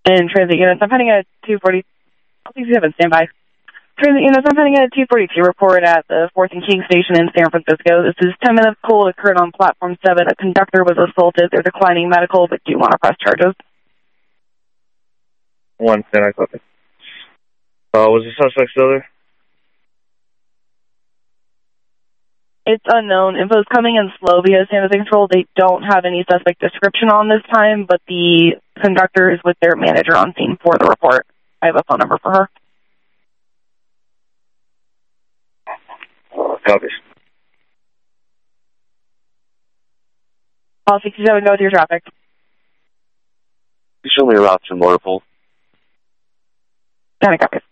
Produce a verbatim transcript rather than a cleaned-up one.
And transit units, I'm heading at two forty. I'll see seven, stand by. Transit units, I'm heading at two forty-two. Report at the fourth and King Station in San Francisco. This is ten minutes cold occurred on platform seven. A conductor was assaulted. They're declining medical, but do want to press charges. One, ten, I copy. Uh, was the suspect still there? It's unknown. Info's coming in slow because San Jose Control, they don't have any suspect description on this time, but the conductor is with their manager on scene for the report. I have a phone number for her. Uh, copies. Call sixty-seven, go with your traffic. You show me a route to Motorpool. Ten copies.